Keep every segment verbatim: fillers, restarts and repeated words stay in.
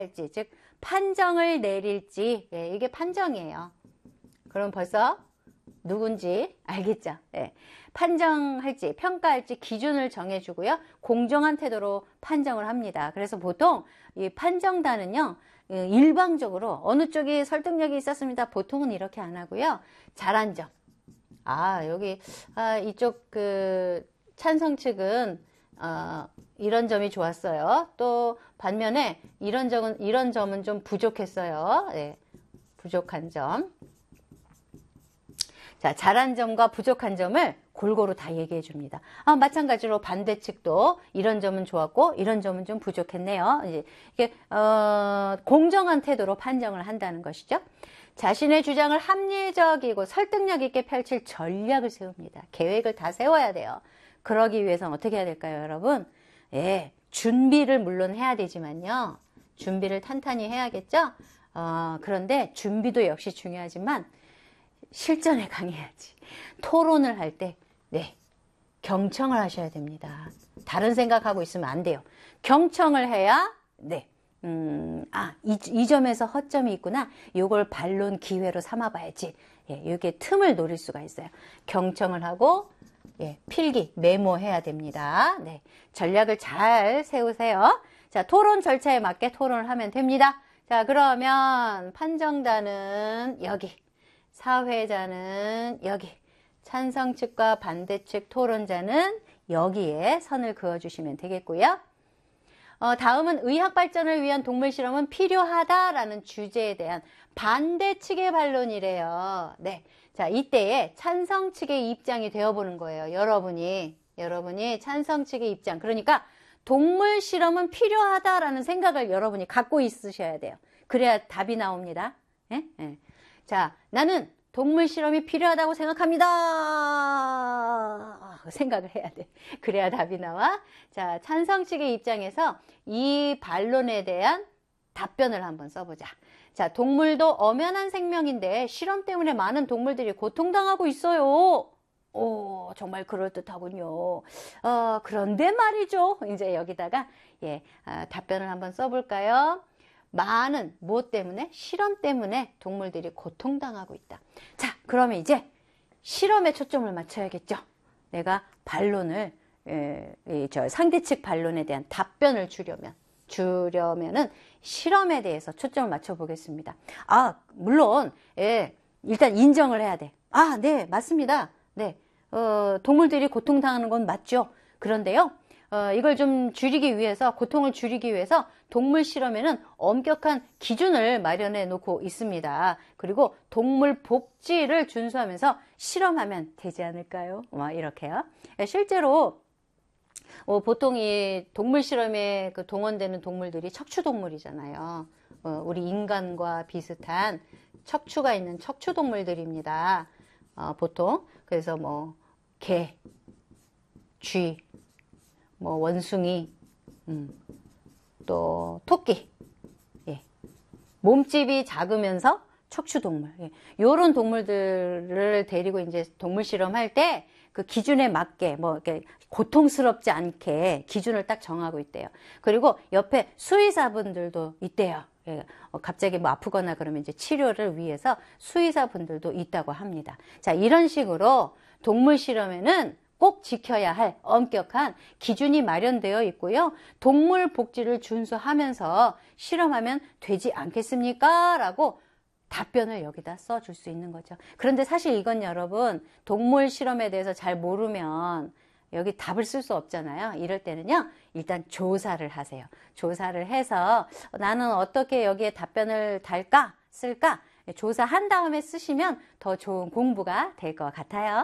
할지, 즉 판정을 내릴지, 예, 이게 판정이에요. 그럼 벌써 누군지 알겠죠? 예, 판정할지 평가할지 기준을 정해주고요. 공정한 태도로 판정을 합니다. 그래서 보통 이 판정단은요, 일방적으로 어느 쪽이 설득력이 있었습니다. 보통은 이렇게 안 하고요. 잘한 점. 아, 여기 아, 이쪽 그 찬성 측은 어, 이런 점이 좋았어요. 또 반면에 이런 점은 이런 점은 좀 부족했어요. 네, 부족한 점. 자, 잘한 점과 부족한 점을 골고루 다 얘기해 줍니다. 아, 마찬가지로 반대측도 이런 점은 좋았고 이런 점은 좀 부족했네요. 이제 이게 어, 공정한 태도로 판정을 한다는 것이죠. 자신의 주장을 합리적이고 설득력 있게 펼칠 전략을 세웁니다. 계획을 다 세워야 돼요. 그러기 위해서는 어떻게 해야 될까요, 여러분? 예, 준비를 물론 해야 되지만요. 준비를 탄탄히 해야겠죠? 어, 그런데 준비도 역시 중요하지만 실전에 강해야지. 토론을 할 때, 네, 경청을 하셔야 됩니다. 다른 생각하고 있으면 안 돼요. 경청을 해야, 네, 음, 아, 이, 이 점에서 허점이 있구나. 요걸 반론 기회로 삼아봐야지. 예, 이게 틈을 노릴 수가 있어요. 경청을 하고, 예, 필기, 메모해야 됩니다. 네, 전략을 잘 세우세요. 자, 토론 절차에 맞게 토론을 하면 됩니다. 자, 그러면 판정단은 여기, 사회자는 여기, 찬성 측과 반대 측 토론자는 여기에 선을 그어주시면 되겠고요. 어, 다음은 의학 발전을 위한 동물 실험은 필요하다라는 주제에 대한 반대 측의 반론이래요. 네. 자, 이때에 찬성 측의 입장이 되어보는 거예요. 여러분이, 여러분이 찬성 측의 입장. 그러니까 동물 실험은 필요하다라는 생각을 여러분이 갖고 있으셔야 돼요. 그래야 답이 나옵니다. 예? 예. 자, 나는 동물 실험이 필요하다고 생각합니다. 생각을 해야 돼. 그래야 답이 나와. 자, 찬성 측의 입장에서 이 반론에 대한 답변을 한번 써보자. 자, 동물도 엄연한 생명인데 실험 때문에 많은 동물들이 고통당하고 있어요. 오, 정말 그럴듯하군요. 어, 그런데 말이죠. 이제 여기다가 예, 아, 답변을 한번 써볼까요? 많은 무엇 때문에? 실험 때문에 동물들이 고통당하고 있다. 자, 그러면 이제 실험에 초점을 맞춰야겠죠. 내가 반론을 에, 에, 저 상대측 반론에 대한 답변을 주려면 주려면은 실험에 대해서 초점을 맞춰 보겠습니다. 아, 물론 예, 일단 인정을 해야 돼. 아, 네, 맞습니다. 네, 어, 동물들이 고통당하는 건 맞죠. 그런데요, 어, 이걸 좀 줄이기 위해서, 고통을 줄이기 위해서 동물 실험에는 엄격한 기준을 마련해 놓고 있습니다. 그리고 동물 복지를 준수하면서 실험하면 되지 않을까요? 막 이렇게요. 실제로 어, 보통 이 동물 실험에 그 동원되는 동물들이 척추동물이잖아요. 어, 우리 인간과 비슷한 척추가 있는 척추동물들입니다. 어, 보통. 그래서 뭐 개, 쥐, 뭐 원숭이, 음, 또 토끼, 예. 몸집이 작으면서 척추동물, 예. 요런 동물들을 데리고 이제 동물 실험할 때 그 기준에 맞게 뭐 이렇게 고통스럽지 않게 기준을 딱 정하고 있대요. 그리고 옆에 수의사분들도 있대요. 예. 어, 갑자기 뭐 아프거나 그러면 이제 치료를 위해서 수의사분들도 있다고 합니다. 자, 이런 식으로 동물 실험에는 꼭 지켜야 할 엄격한 기준이 마련되어 있고요. 동물 복지를 준수하면서 실험하면 되지 않겠습니까? 라고 답변을 여기다 써줄 수 있는 거죠. 그런데 사실 이건 여러분, 동물 실험에 대해서 잘 모르면 여기 답을 쓸 수 없잖아요. 이럴 때는요, 일단 조사를 하세요. 조사를 해서 나는 어떻게 여기에 답변을 달까? 쓸까? 조사한 다음에 쓰시면 더 좋은 공부가 될 것 같아요.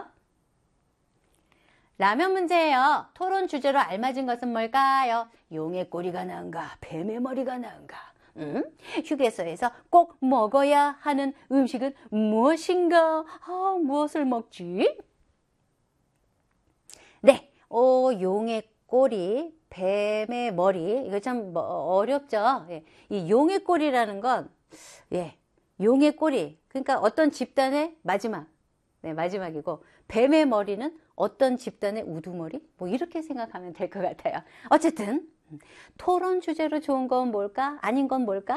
라면 문제예요. 토론 주제로 알맞은 것은 뭘까요? 용의 꼬리가 나은가? 뱀의 머리가 나은가? 음? 휴게소에서 꼭 먹어야 하는 음식은 무엇인가? 아, 무엇을 먹지? 네, 오, 용의 꼬리, 뱀의 머리. 이거 참 어렵죠? 예. 이 용의 꼬리라는 건, 예, 용의 꼬리. 그러니까 어떤 집단의 마지막. 네, 마지막이고, 뱀의 머리는 어떤 집단의 우두머리? 뭐 이렇게 생각하면 될 것 같아요. 어쨌든 토론 주제로 좋은 건 뭘까? 아닌 건 뭘까?